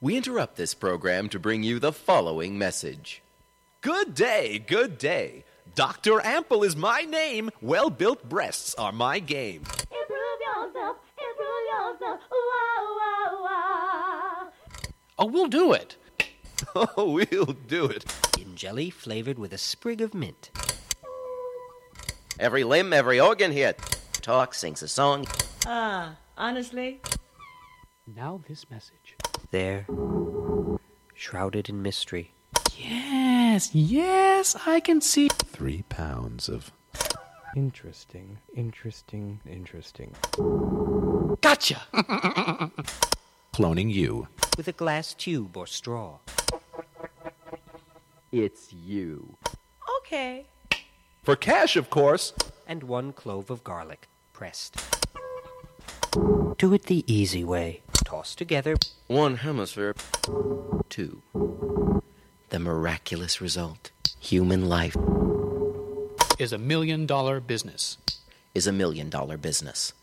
We interrupt this program to bring you the following message. Good day, good day. Dr. Ample is my name. Well-built breasts are my game. Improve yourself, wow, wow, wow. Oh, we'll do it. Oh, we'll do it. In jelly flavored with a sprig of mint. Every limb, every organ here. Talks, sings a song. Honestly? Now this message. There, shrouded in mystery. Yes, I can see. 3 pounds of... Interesting. Gotcha! cloning you. With a glass tube or straw. It's you. Okay. For cash, of course. And 1 clove of garlic, pressed. Do it the easy way. Toss together. 1 hemisphere. 2. The miraculous result. Human life Is $1 million business. is $1 million business.